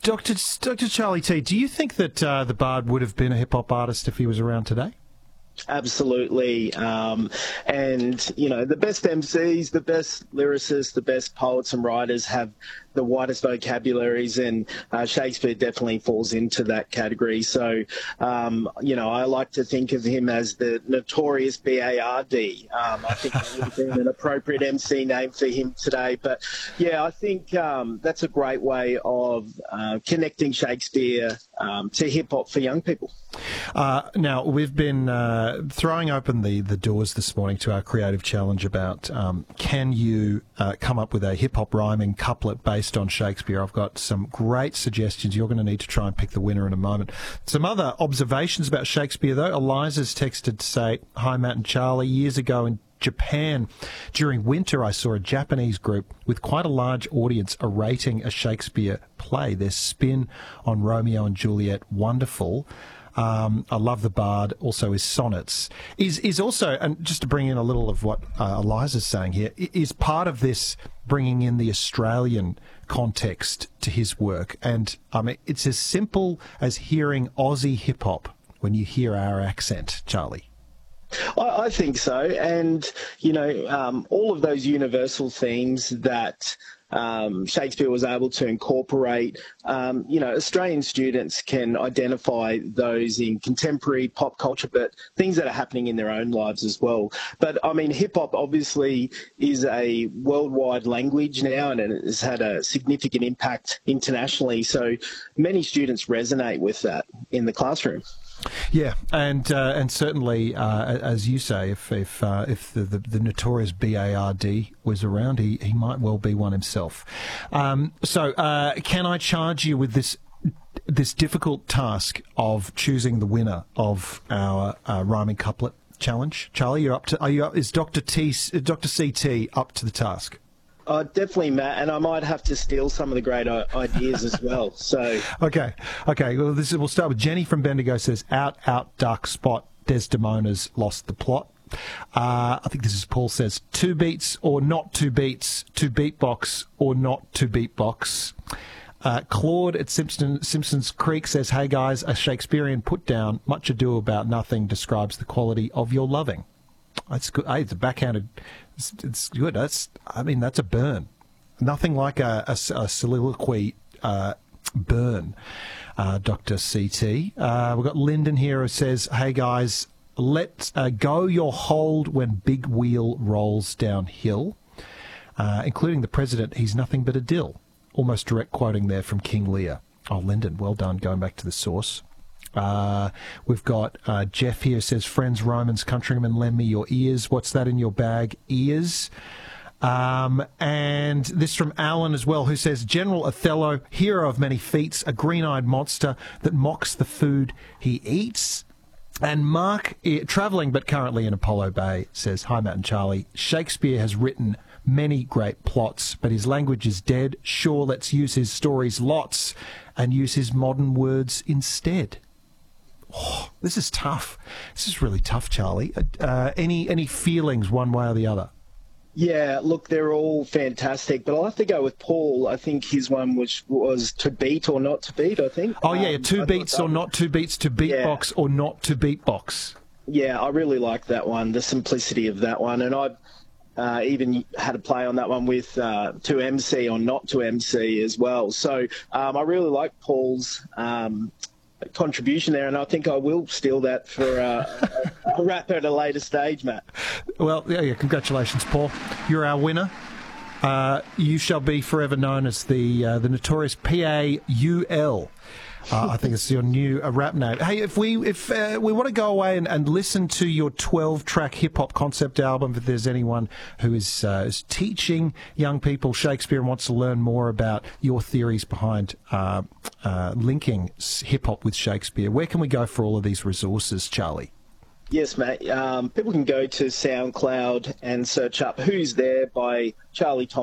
Dr. Charlie T, do you think that the Bard would have been a hip-hop artist if he was around today? Absolutely. And, you know, the best MCs, the best lyricists, the best poets and writers have the widest vocabularies, and Shakespeare definitely falls into that category. So, you know, I like to think of him as the notorious B.A.R.D. I think that would have been an appropriate MC name for him today. But, yeah, I think that's a great way of connecting Shakespeare to hip-hop for young people. Now, we've been throwing open the doors this morning to our creative challenge about can you come up with a hip-hop rhyming couplet based on Shakespeare. I've got some great suggestions. You're going to need to try and pick the winner in a moment. Some other observations about Shakespeare, though. Eliza's texted to say, "Hi, Matt and Charlie. Years ago in Japan, during winter, I saw a Japanese group with quite a large audience orating a Shakespeare play. Their spin on Romeo and Juliet, wonderful. I love the Bard, also his sonnets." Is also, and just to bring in a little of what Eliza's saying here, is part of this bringing in the Australian context to his work. And I mean, it's as simple as hearing Aussie hip-hop when you hear our accent, Charlie. I think so. And, you know, all of those universal themes that Shakespeare was able to incorporate, you know, Australian students can identify those in contemporary pop culture, but things that are happening in their own lives as well. But, I mean, hip-hop obviously is a worldwide language now, and it has had a significant impact internationally. So many students resonate with that in the classroom. Yeah, and certainly, as you say, if the notorious B.A.R.D. was around, he might well be one himself. So, can I charge you with this difficult task of choosing the winner of our rhyming couplet challenge? Charlie, is Dr. CT up to the task? Definitely, Matt, and I might have to steal some of the great ideas as well. So okay. Well, we'll start with Jenny from Bendigo. Says, "Out, dark spot. Desdemona's lost the plot." I think this is Paul. Says, "Two beats or not two beats. To beatbox or not to beatbox." Claude at Simpsons Creek says, "Hey guys, a Shakespearean put down. Much ado about nothing describes the quality of your loving." That's good. Hey, it's a backhanded. It's good. That's a burn. Nothing like a soliloquy burn. Dr. CT. We've got Lyndon here who says, "Hey guys, let's go your hold when big wheel rolls downhill," including the president. "He's nothing but a dill." Almost direct quoting there from King Lear. Oh, Lyndon, well done. Going back to the source. We've got Jeff here, says, "Friends, Romans, countrymen, lend me your ears. What's that in your bag? Ears." And this from Alan as well, who says, "General Othello, hero of many feats, a green-eyed monster that mocks the food he eats." And Mark, travelling but currently in Apollo Bay, says, "Hi, Matt and Charlie. Shakespeare has written many great plots, but his language is dead. Sure, let's use his stories lots and use his modern words instead." Oh, this is tough. This is really tough, Charlie. Any feelings one way or the other? Yeah, look, they're all fantastic, but I'll have to go with Paul. I think his one was to beat or not to beat, I think. Oh, yeah, two beats or not two beats, to beatbox or not to beatbox. Yeah, I really like that one, the simplicity of that one. And I've even had a play on that one with to MC or not to MC as well. So I really like Paul's contribution there, and I think I will steal that for a rapper at a later stage, Matt. Well, yeah, congratulations, Paul. You're our winner. You shall be forever known as the notorious PAUL. I think it's your new rap name. Hey, if we want to go away and listen to your 12-track hip-hop concept album, if there's anyone who is teaching young people Shakespeare and wants to learn more about your theories behind linking hip-hop with Shakespeare, where can we go for all of these resources, Charlie? Yes, mate. People can go to SoundCloud and search up "Who's There" by Charlie Thomas.